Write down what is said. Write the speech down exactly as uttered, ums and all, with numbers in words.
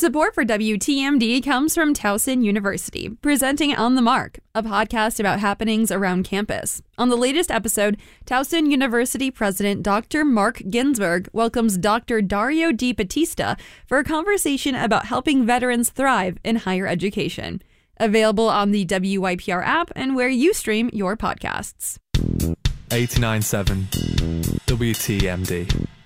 Support for W T M D comes from Towson University, presenting On the Mark, a podcast about happenings around campus. On the latest episode, Towson University President Doctor Mark Ginsberg welcomes Doctor Dario Di Battista for a conversation about helping veterans thrive in higher education. Available on the W Y P R app and where you stream your podcasts. eighty-nine point seven W T M D.